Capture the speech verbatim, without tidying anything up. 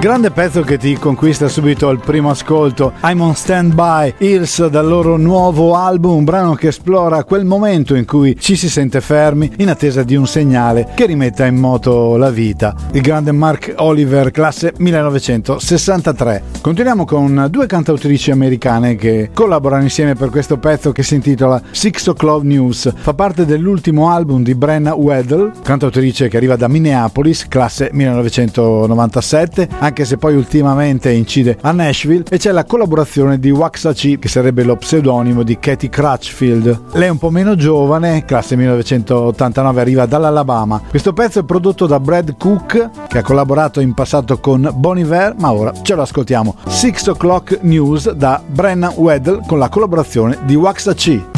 Grande pezzo che ti conquista subito al primo ascolto, I'm on Standby, Hills, dal loro nuovo album, un brano che esplora quel momento in cui ci si sente fermi in attesa di un segnale che rimetta in moto la vita. Il grande Mark Oliver, classe millenovecentosessantatré. Continuiamo con due cantautrici americane che collaborano insieme per questo pezzo che si intitola Six O'Clock News. Fa parte dell'ultimo album di Brenna Weddle, cantautrice che arriva da Minneapolis, classe millenovecentonovantasette, anche se poi ultimamente incide a Nashville, e c'è la collaborazione di Waxahachie, che sarebbe lo pseudonimo di Katie Crutchfield. Lei è un po' meno giovane, classe millenovecentottantanove, arriva dall'Alabama. Questo pezzo è prodotto da Brad Cook, che ha collaborato in passato con Bon Iver, ma ora ce lo ascoltiamo. Six O'Clock News da Brenna Weddle con la collaborazione di Waxahachie.